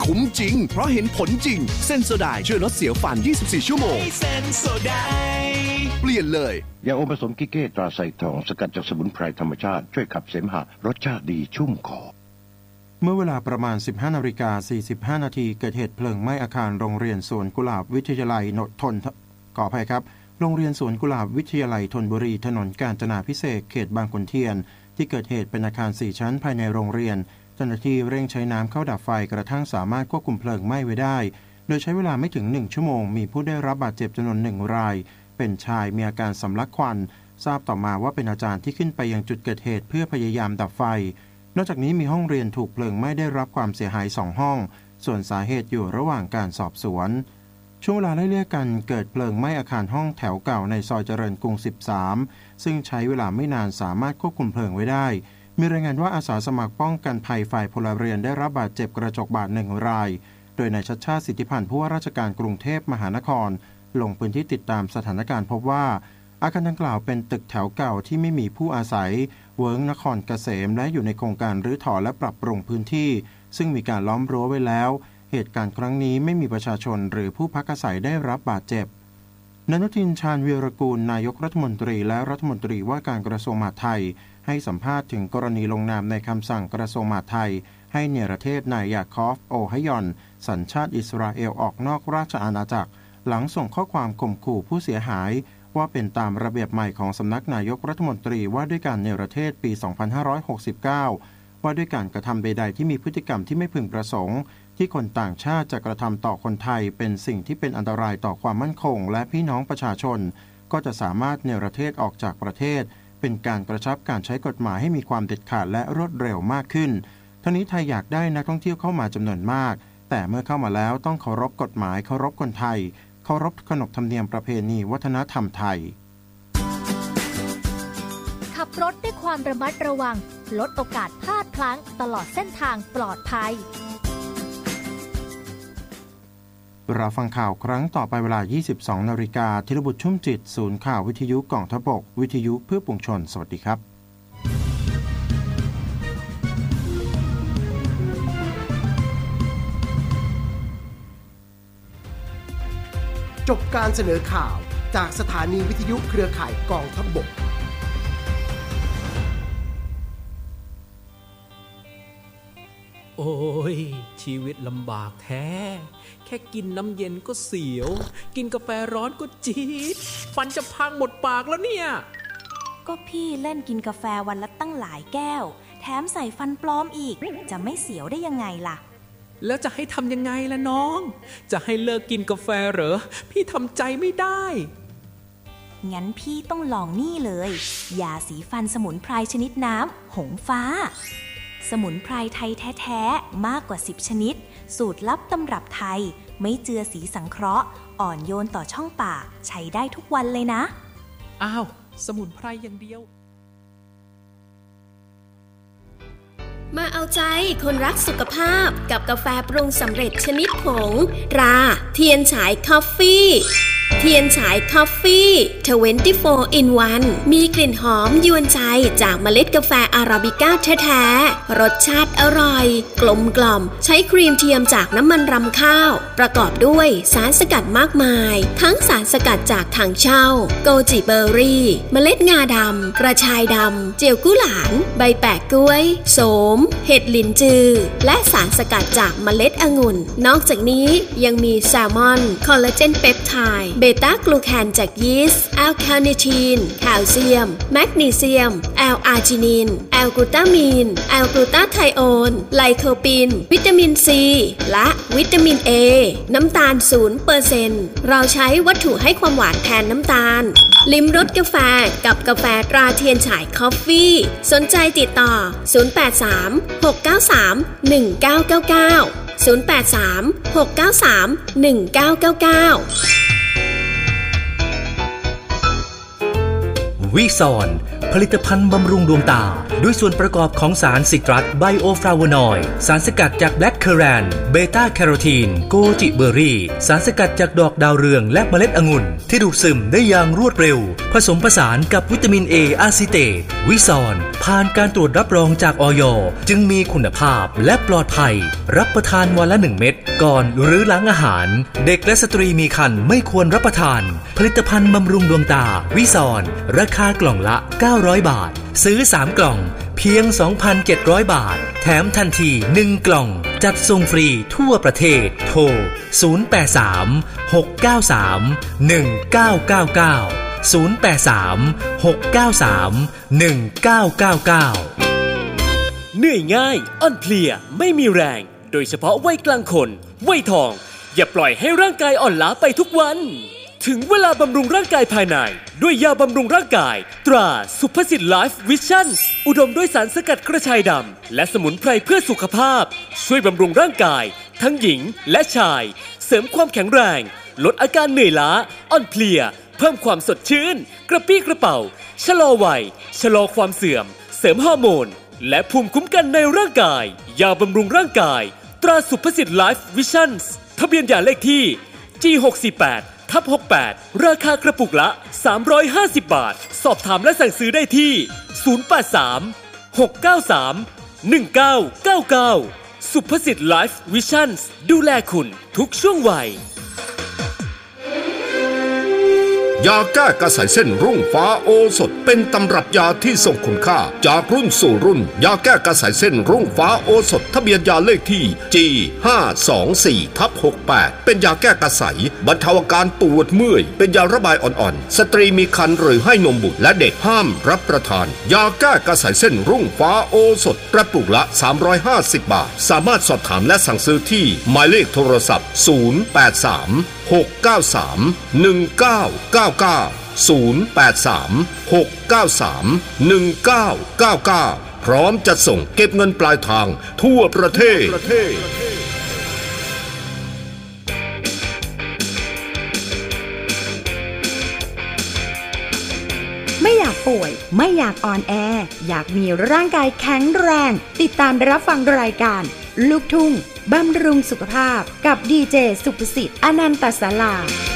คุ้มจริงเพราะเห็นผลจริงเซนโซไดช่วยลดเสียวฟัน24ชั่วโมงเซนโซไดเปลี่ยนเลยยาอมผสมกิเก้ตราไซทองสกัดจากสมุนไพรธรรมชาติช่วยขับเสมหะรสชาติดีชุ่มคอเมื่อเวลาประมาณ 15:45 น.เกิดเหตุเพลิงไหม้อาคารโรงเรียนสวนกุหลาบวิทยาลัยขออภัยครับโรงเรียนสวนกุหลาบวิทยาลัยธนบุรีถนนกาญจนาภิเษกเขตบางขุนเทียนที่เกิดเหตุเป็นอาคาร4ชั้นภายในโรงเรียนเจ้าหน้าที่เร่งใช้น้ำเข้าดับไฟกระทั่งสามารถควบคุมเพลิงไหม้ไว้ได้โดยใช้เวลาไม่ถึง1ชั่วโมงมีผู้ได้รับบาดเจ็บจำนวน1รายเป็นชายมีอาการสำลักควันทราบต่อมาว่าเป็นอาจารย์ที่ขึ้นไปยังจุดเกิดเหตุเพื่อพยายามดับไฟนอกจากนี้มีห้องเรียนถูกเพลิงไหม้ได้รับความเสียหาย2ห้องส่วนสาเหตุอยู่ระหว่างการสอบสวนช่วงเวลาไล่เลี่ยกันเกิดเพลิงไหม้อาคารห้องแถวเก่าในซอยเจริญกรุง13ซึ่งใช้เวลาไม่นานสามารถควบคุมเพลิงไว้ได้มีรายงานว่าอาสาสมัครป้องกันภัยฝ่ายพลเรือนได้รับบาดเจ็บกระจกบาด1รายโดยนายชัชชาติ สิทธิพันธ์ผู้ว่าราชการกรุงเทพมหานครลงพื้นที่ติดตามสถานการณ์พบว่าอาคารดังกล่าวเป็นตึกแถวเก่าที่ไม่มีผู้อาศัยเวิ้งนครเกษมและอยู่ในโครงการรื้อถอนและปรับปรุงพื้นที่ซึ่งมีการล้อมรั้วไว้แล้วเหตุการณ์ครั้งนี้ไม่มีประชาชนหรือผู้พักอาศัยได้รับบาดเจ็บนายอนุทินชาญวีรกูลนายกรัฐมนตรีและรัฐมนตรีว่าการกระทรวงมหาดไทยให้สัมภาษณ์ถึงกรณีลงนามในคำสั่งกระทรวงมหาดไทยให้เนรเทศนายยาคอฟโอฮยอนสัญชาติอิสราเอลออกนอกราชอาณาจักรหลังส่งข้อความข่มขู่ผู้เสียหายว่าเป็นตามระเบียบใหม่ของสำนักนายกรัฐมนตรีว่าด้วยการเนรเทศปี 2569 ว่าด้วยการกระทำใดๆที่มีพฤติกรรมที่ไม่พึงประสงค์ที่คนต่างชาติจะกระทำต่อคนไทยเป็นสิ่งที่เป็นอันตรายต่อความมั่นคงและพี่น้องประชาชนก็จะสามารถเนรเทศออกจากประเทศเป็นการกระชับการใช้กฎหมายให้มีความเด็ดขาดและรวดเร็วมากขึ้นทั้งนี้ไทยอยากได้นักท่องเที่ยวเข้ามาจำนวนมากแต่เมื่อเข้ามาแล้วต้องเคารพกฎหมายเคารพคนไทยเคารพขนบธรรมเนียมประเพณีวัฒนธรรมไทยขับรถด้วยความระมัดระวังลดโอกาสพลาดพลั้งตลอดเส้นทางปลอดภัยเราฟังข่าวครั้งต่อไปเวลา 22 นาฬิกาธีรบุตรชุ่มจิตศูนย์ข่าววิทยุกองทัพบกวิทยุเพื่อปวงชนสวัสดีครับจบการเสนอข่าวจากสถานีวิทยุเครือข่ายกองทัพบกโอ้ยชีวิตลำบากแท้แค่กินน้ำเย็นก็เสียวกินกาแฟร้อนก็จี๊ดฟันจะพังหมดปากแล้วเนี่ยก็พี่เล่นกินกาแฟวันละตั้งหลายแก้วแถมใส่ฟันปลอมอีกจะไม่เสียวได้ยังไงล่ะแล้วจะให้ทำยังไงล่ะน้องจะให้เลิกกินกาแฟเหรอพี่ทำใจไม่ได้งั้นพี่ต้องลองนี่เลยยาสีฟันสมุนไพรชนิดน้ำหงฟ้าสมุนไพรไทยแท้ๆมากกว่า10ชนิดสูตรลับตำรับไทยไม่เจือสีสังเคราะห์อ่อนโยนต่อช่องปากใช้ได้ทุกวันเลยนะอ้าวสมุนไพรอย่างเดียวมาเอาใจคนรักสุขภาพกับกาแฟปรุงสำเร็จชนิดผงตราเทียนฉายคอฟฟี่เทียนฉายคอฟฟี่24 in 1มีกลิ่นหอมยวนใจจากเมล็ดกาแฟอาราบิก้าแท้ๆรสชาติอร่อยกลมกล่อมใช้ครีมเทียมจากน้ำมันรำข้าวประกอบด้วยสารสกัดมากมายทั้งสารสกัดจากถังเช่าโกจิเบอร์รี่เมล็ดงาดำกระชายดำเจียวกุหลานใบแปะกล้วยโสมเห็ดหลินจือและสารสกัดจากเมล็ดองุ่นนอกจากนี้ยังมีแซลมอนคอลลาเจนเปปไทด์เบต้ากลูแคนจากยีสต์แอลคาเนทีนแคลเซียมแมกนีเซียมแอลอาร์จินินแอลกลูตามีนแอลกลูตาไทโอนไลโคปินวิตามินซีและวิตามินเอน้ำตาล 0% เราใช้วัตถุให้ความหวานแทนน้ำตาลลิ้มรสกาแฟกับกาแฟตราเทียนฉายคอฟฟี่สนใจติดต่อ083 693 1999 083 693 1999 วิซอนผลิตภัณฑ์บำรุงดวงตาด้วยส่วนประกอบของสารซิตรัสไบโอฟลาโวนอยด์สารสกัดจากแบล็คเคอแรนเบต้าแคโรทีนโกจิเบอร์รี่สารสกัดจากดอกดาวเรืองและเมล็ดองุ่นที่ดูดซึมได้อย่างรวดเร็วผสมผสานกับวิตามิน A อะซิเตตวิซอนผ่านการตรวจรับรองจากอย.จึงมีคุณภาพและปลอดภัยรับประทานวันละ1 เม็ดก่อนหรือหลังอาหารเด็กและสตรีมีครรภ์ไม่ควรรับประทานผลิตภัณฑ์บำรุงดวงตาวิซอนราคากล่องละ900 บาทซื้อ3 กล่องเพียง 2,700 บาทแถมทันที1 กล่องจัดส่งฟรีทั่วประเทศโทร083-693-1999 เหนื่อยง่ายอ่อนเพลียไม่มีแรงโดยเฉพาะวัยกลางคนวัยทองอย่าปล่อยให้ร่างกายอ่อนล้าไปทุกวันถึงเวลาบำรุงร่างกายภายในด้วยยาบำรุงร่างกายตราสุภสิทธิ์ไลฟ์วิชั่นอุดมด้วยสารสกัดกระชายดำและสมุนไพรเพื่อสุขภาพช่วยบำรุงร่างกายทั้งหญิงและชายเสริมความแข็งแรงลดอาการเหนื่อยล้าอ่อนเพลียเพิ่มความสดชื่นกระปี้กระเป๋าชะลอวัยชะลอความเสื่อมเสริมฮอร์โมนและภูมิคุ้มกันในร่างกายยาบำรุงร่างกายตราสุภสิทธิ์ไลฟ์วิชั่นทะเบียนยาเลขที่ G648/68 ราคากระปุกละ350 บาทสอบถามและสั่งซื้อได้ที่083-693-1999สุภสิทธิ์ไลฟ์วิชั่นดูแลคุณทุกช่วงวัยยาแก้กระสายเส้นรุ่งฟ้าโอสถเป็นตำรับยาที่ทรงคุณค่าจากรุ่นสู่รุ่นยาแก้กระสายเส้นรุ่งฟ้าโอสถทะเบียนยาเลขที่ G524/68 เป็นยาแก้กระสายบรรเทาอาการปวดเมื่อยเป็นยาระบายอ่อนๆสตรีมีครรภ์หรือให้นมบุตรและเด็กห้ามรับประทานยาแก้กระสายเส้นรุ่งฟ้าโอสถกระปุกละ350 บาทสามารถสอบถามและสั่งซื้อที่หมายเลขโทรศัพท์083-693-1999 083-693-1999 พร้อมจะส่งเก็บเงินปลายทางทั่วประเทศไม่อยากป่วยไม่อยากอ่อนแออยากมีร่างกายแข็งแรงติดตามรับฟังรายการลูกทุ่งบำรุงสุขภาพกับดีเจสุภสิทธิ์อนันตศาลา